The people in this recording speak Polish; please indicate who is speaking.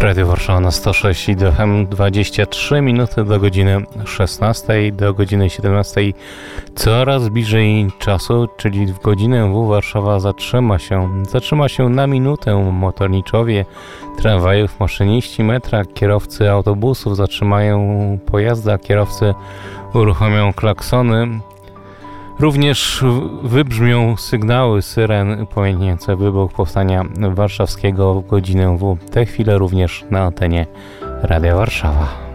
Speaker 1: Radio Warszawa na 106 i FM 23 minuty do godziny 16, do godziny 17. Coraz bliżej czasu, czyli w godzinę W Warszawa zatrzyma się na minutę. Motorniczowie tramwajów, maszyniści metra, kierowcy autobusów zatrzymają pojazdy, a kierowcy uruchomią klaksony. Również wybrzmią sygnały syren upamiętniające wybuch powstania warszawskiego w godzinę W. Te chwile również na antenie Radia Warszawa.